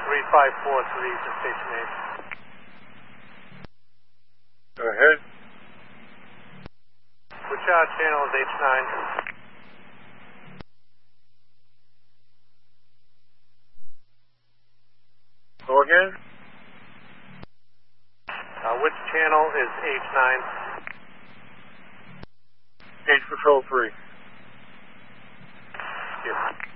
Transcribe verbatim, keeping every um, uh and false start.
three five four three to station eight. Go ahead. Which uh, channel is H nine? Go again. Uh, which channel is H nine? H Patrol three. Yes.